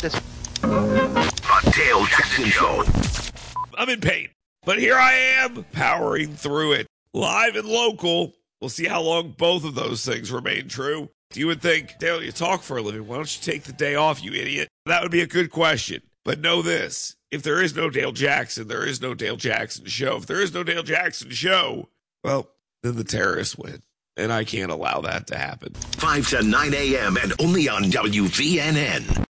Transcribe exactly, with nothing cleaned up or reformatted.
This The Dale Jackson Show. I'm in pain, but here I am powering through it. Live and local. We'll see how long both of those things remain true. You would think, Dale, you talk for a living. Why don't you take the day off, you idiot? That would be a good question. But know this. If there is no Dale Jackson, there is no Dale Jackson Show. If there is no Dale Jackson Show, well, then the terrorists win. And I can't allow that to happen. five to nine a.m. and only on W V N N.